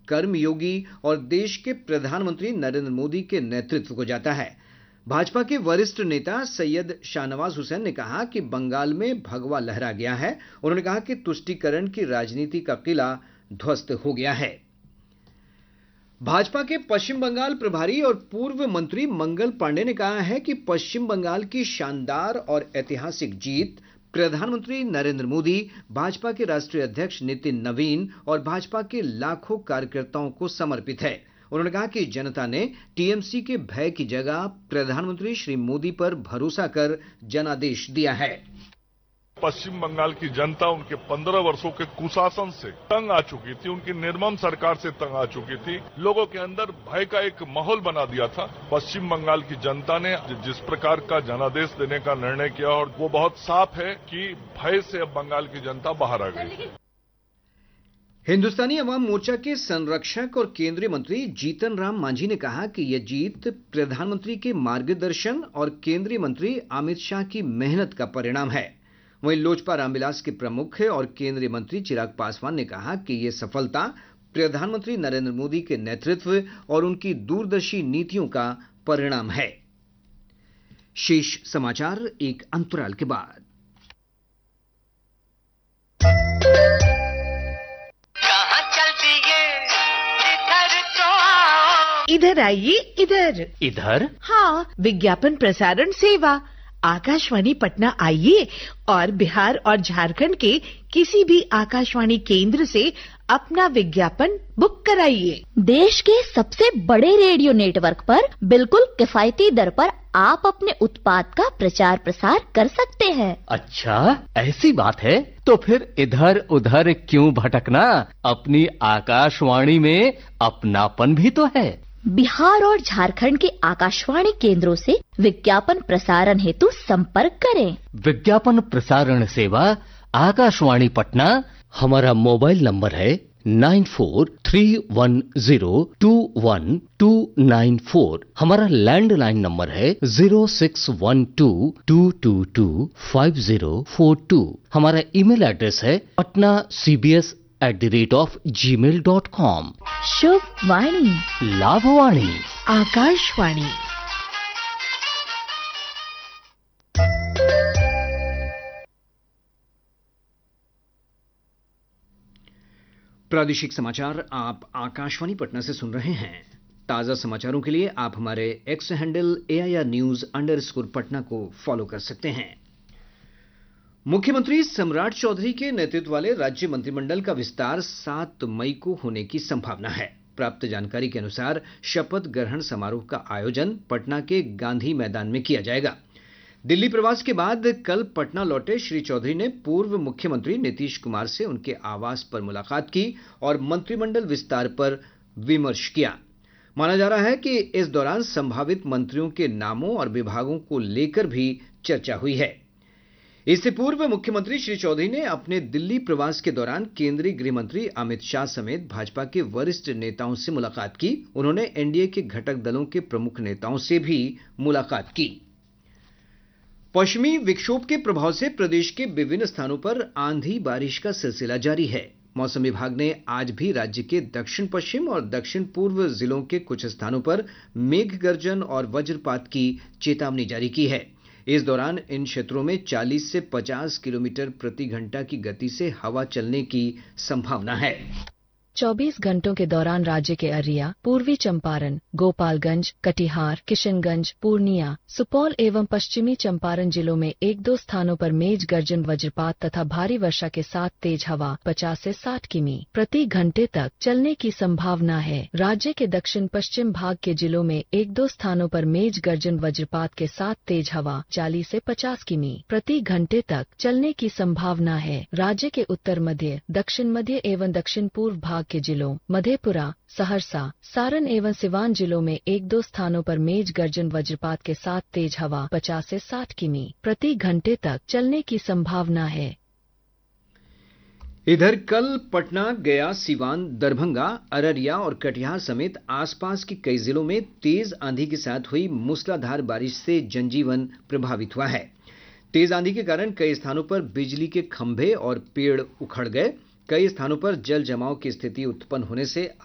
कर्मयोगी और देश के प्रधानमंत्री नरेंद्र मोदी के नेतृत्व को जाता है। भाजपा के वरिष्ठ नेता सैयद शाहनवाज हुसैन ने कहा कि बंगाल में भगवा लहरा गया है। उन्होंने कहा कि तुष्टीकरण की राजनीति का किला ध्वस्त हो गया है। भाजपा के पश्चिम बंगाल प्रभारी और पूर्व मंत्री मंगल पांडे ने कहा है कि पश्चिम बंगाल की शानदार और ऐतिहासिक जीत प्रधानमंत्री नरेंद्र मोदी, भाजपा के राष्ट्रीय अध्यक्ष नितिन नवीन और भाजपा के लाखों कार्यकर्ताओं को समर्पित है। उन्होंने कहा कि जनता ने टीएमसी के भय की जगह प्रधानमंत्री श्री मोदी पर भरोसा कर जनादेश दिया है। पश्चिम बंगाल की जनता उनके 15 वर्षों के कुशासन से तंग आ चुकी थी, उनकी निर्मम सरकार से तंग आ चुकी थी। लोगों के अंदर भय का एक माहौल बना दिया था। पश्चिम बंगाल की जनता ने जिस प्रकार का जनादेश देने का निर्णय किया और वो बहुत साफ है कि भय से अब बंगाल की जनता बाहर आ गई। हिंदुस्तानी अवाम मोर्चा के संरक्षक और केंद्रीय मंत्री जीतन राम मांझी ने कहा कि यह जीत प्रधानमंत्री के मार्गदर्शन और केंद्रीय मंत्री अमित शाह की मेहनत का परिणाम है। वहीं लोजपा रामविलास के प्रमुख और केंद्रीय मंत्री चिराग पासवान ने कहा कि यह सफलता प्रधानमंत्री नरेंद्र मोदी के नेतृत्व और उनकी दूरदर्शी नीतियों का परिणाम है। शेष समाचार एक अंतराल के बाद। इधर आइए, इधर। इधर? हाँ, विज्ञापन प्रसारण सेवा आकाशवाणी पटना आइए और बिहार और झारखंड के किसी भी आकाशवाणी केंद्र से अपना विज्ञापन बुक कराइए। देश के सबसे बड़े रेडियो नेटवर्क पर बिल्कुल किफायती दर पर आप अपने उत्पाद का प्रचार प्रसार कर सकते हैं। अच्छा, ऐसी बात है तो फिर इधर उधर क्यों भटकना, अपनी आकाशवाणी में अपनापन भी तो है। बिहार और झारखंड के आकाशवाणी केंद्रों से विज्ञापन प्रसारण हेतु संपर्क करें। विज्ञापन प्रसारण सेवा आकाशवाणी पटना। हमारा मोबाइल नंबर है 9431021294। हमारा लैंडलाइन नंबर है 0612225042। हमारा ईमेल एड्रेस है patnacbs@gmail.com। शुभ वाणी, लाभवाणी, आकाशवाणी। प्रादेशिक समाचार आप आकाशवाणी पटना से सुन रहे हैं। ताजा समाचारों के लिए आप हमारे एक्स हैंडल AIR_News_ को फॉलो कर सकते हैं। मुख्यमंत्री सम्राट चौधरी के नेतृत्व वाले राज्य मंत्रिमंडल का विस्तार 7 मई को होने की संभावना है। प्राप्त जानकारी के अनुसार शपथ ग्रहण समारोह का आयोजन पटना के गांधी मैदान में किया जाएगा। दिल्ली प्रवास के बाद कल पटना लौटे श्री चौधरी ने पूर्व मुख्यमंत्री नीतीश कुमार से उनके आवास पर मुलाकात की और मंत्रिमंडल विस्तार पर विमर्श किया। माना जा रहा है कि इस दौरान संभावित मंत्रियों के नामों और विभागों को लेकर भी चर्चा हुई है। इससे पूर्व मुख्यमंत्री श्री चौधरी ने अपने दिल्ली प्रवास के दौरान केंद्रीय गृह मंत्री अमित शाह समेत भाजपा के वरिष्ठ नेताओं से मुलाकात की। उन्होंने एनडीए के घटक दलों के प्रमुख नेताओं से भी मुलाकात की। पश्चिमी विक्षोभ के प्रभाव से प्रदेश के विभिन्न स्थानों पर आंधी बारिश का सिलसिला जारी है। मौसम विभाग ने आज भी राज्य के दक्षिण पश्चिम और दक्षिण पूर्व जिलों के कुछ स्थानों पर मेघ गर्जन और वज्रपात की चेतावनी जारी की है। इस दौरान इन क्षेत्रों में 40 से 50 किलोमीटर प्रति घंटा की गति से हवा चलने की संभावना है। 24 घंटों के दौरान राज्य के अरिया, पूर्वी चंपारण, गोपालगंज, कटिहार, किशनगंज, पूर्णिया, सुपौल एवं पश्चिमी चंपारण जिलों में 1-2 स्थानों पर मेघ गर्जन, वज्रपात तथा भारी वर्षा के साथ तेज हवा 50 से 60 किमी प्रति घंटे तक चलने की संभावना है। राज्य के दक्षिण पश्चिम भाग के जिलों में 1-2 स्थानों पर मेघ गर्जन, वज्रपात के साथ तेज हवा 40 से 50 किमी प्रति घंटे तक चलने की संभावना है। राज्य के उत्तर मध्य, दक्षिण मध्य एवं दक्षिण पूर्व भाग के जिलों मधेपुरा, सहरसा, सारण एवं सिवान जिलों में 1-2 स्थानों पर मेघ गर्जन, वज्रपात के साथ तेज हवा 50 से 60 किमी प्रति घंटे तक चलने की संभावना है। इधर कल पटना, गया, सिवान, दरभंगा, अररिया और कटिहार समेत आसपास के कई जिलों में तेज आंधी के साथ हुई मूसलाधार बारिश से जनजीवन प्रभावित हुआ है। तेज आंधी के कारण कई स्थानों पर बिजली के खंभे और पेड़ उखड़ गए। कई स्थानों पर जल जमाव की स्थिति उत्पन्न होने से